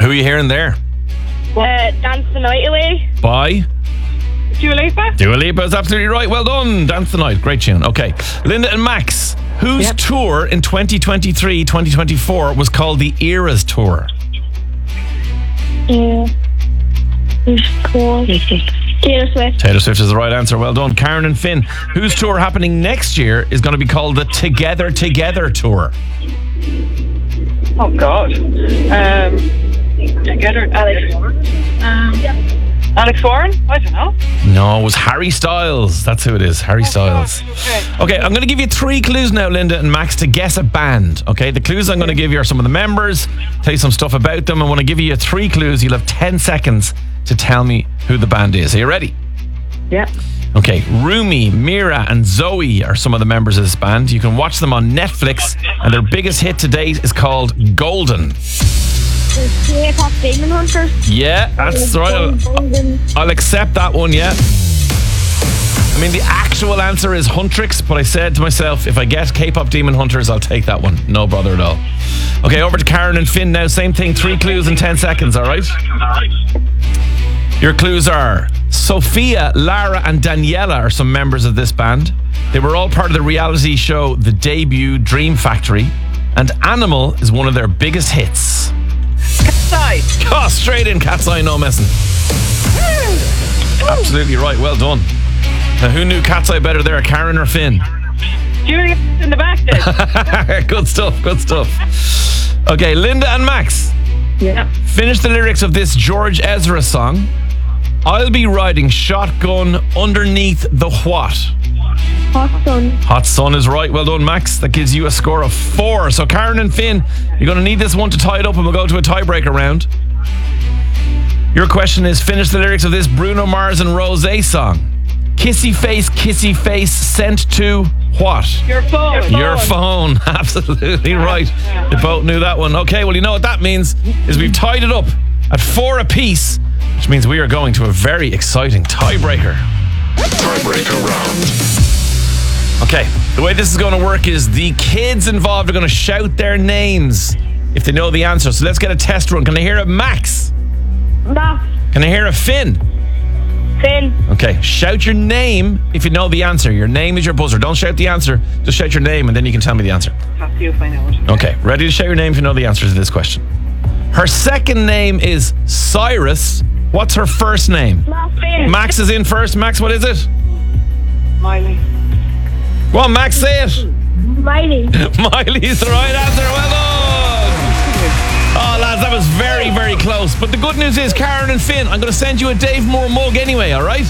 Who are you hearing there? Dance the Night Away. By? Dua Lipa. Dua Lipa is absolutely right. Well done. Dance the Night. Great tune. Okay. Linda and Max, whose tour in 2023-2024 was called the Eras Tour? Taylor Swift. Taylor Swift is the right answer. Well done. Karen and Finn, whose tour happening next year is going to be called the Together Together Tour? Oh, God. Together. Alex Warren? I don't know. No, it was Harry Styles. That's who it is. Harry Styles. Okay, I'm going to give you 3 clues now, Linda and Max, to guess a band. Okay, the clues I'm going to give you are some of the members, tell you some stuff about them, and when I give you 3 clues, you'll have 10 seconds to tell me who the band is. Are you ready? Yeah. Okay, Rumi, Mira and Zoe are some of the members of this band. You can watch them on Netflix, and their biggest hit to date is called Golden. K-pop Demon Hunter. Yeah, that's right. I'll accept that one, yeah. I mean, the actual answer is Huntrix, but I said to myself, if I get K-pop Demon Hunters, I'll take that one. No bother at all. Okay, over to Karen and Finn now. Same thing, 3 clues in 10 seconds, all right? Your clues are Sophia, Lara and Daniela are some members of this band. They were all part of the reality show The Debut Dream Factory, and Animal is one of their biggest hits. Cat's Eye. Oh, straight in, Cat's Eye, no messing. Absolutely right, well done. Now, who knew Cat's Eye better there, Karen or Finn? Julia's in the back there. Good stuff, good stuff. Okay, Linda and Max. Yeah. Finish the lyrics of this George Ezra song. I'll be riding shotgun underneath the what? Hot Sun. Hot Sun is right. Well done, Max. That gives you a score of 4. So Karen and Finn, you're going to need this one to tie it up and we'll go to a tiebreaker round. Your question is, finish the lyrics of this Bruno Mars and Rosé song. Kissy face, sent to what? Your phone. Your phone. Absolutely right. You both knew that one. Okay, well, you know what that means is we've tied it up at 4 apiece, which means we are going to a very exciting tiebreaker. Tiebreaker round. Okay, the way this is going to work is the kids involved are going to shout their names if they know the answer. So let's get a test run. Can I hear a Max? Max. Can I hear a Finn? Finn. Okay, shout your name if you know the answer. Your name is your buzzer. Don't shout the answer. Just shout your name and then you can tell me the answer. Have to find out. Okay, ready to shout your name if you know the answer to this question. Her second name is Cyrus. What's her first name? Finn. Max is in first. Max, what is it? Miley. Go on, Max, say it. Miley. Miley's the right answer. Well done. Oh, lads, that was very, very close. But the good news is, Karen and Finn, I'm going to send you a Dave Moore mug anyway, all right?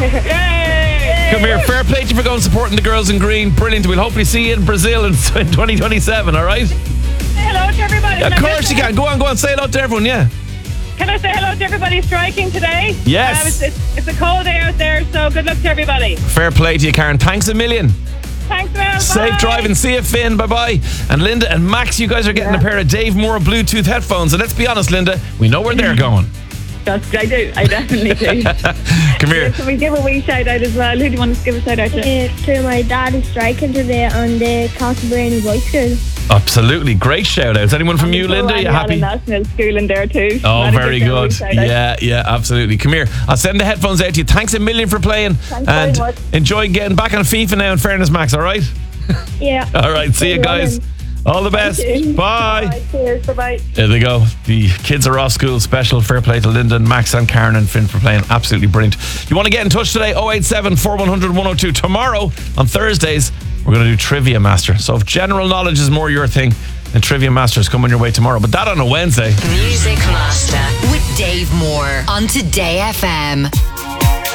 Yay! Come here. Fair play to you for going supporting the girls in green. Brilliant. We'll hopefully see you in Brazil in 2027, all right? Say hello to everybody. Of course you can. Go on. Say hello to everyone, yeah. Can I say hello to everybody striking today? Yes. It's a cold day out there, so good luck to everybody. Fair play to you, Karen. Thanks a million. Thanks, Mel. Safe driving. See you, Finn. Bye-bye. And Linda and Max, you guys are getting a pair of Dave Moore Bluetooth headphones. And let's be honest, Linda, we know where they're going. Yes, I do. I definitely do. Come here. Can we give a wee shout out as well? Who do you want us to give a shout out to? To my dad who's striking today on the Castlebrand Boys School. Absolutely. Great shout outs. Anyone from you, Linda? You happy? National school in there too. Oh, That'd very give them a wee good. shout out. Yeah, absolutely. Come here. I'll send the headphones out to you. Thanks a million for playing. Thanks and very much. enjoy getting back on FIFA now, in fairness, Max, all right? Yeah. All right. See you guys. All the best. Bye. Bye. Cheers. Bye-bye. There they go. The kids are off school special. Fair play to Linda and Max and Karen and Finn for playing. Absolutely brilliant. You want to get in touch today? 087 4100 102. Tomorrow, on Thursdays, we're going to do Trivia Master. So if general knowledge is more your thing, then Trivia Master is coming your way tomorrow. But that on a Wednesday. Music Master with Dave Moore on Today FM.